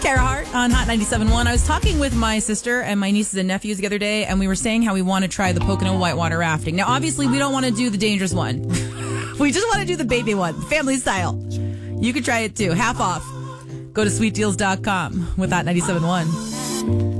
Kara Hart on Hot 97.1. I was talking with my sister and my nieces and nephews the other day, and we were saying how we want to try the Pocono whitewater rafting. Now, obviously, we don't want to do the dangerous one. We just want to do the baby one, family style. You can try it too, half off. Go to sweetdeals.com with Hot 97.1.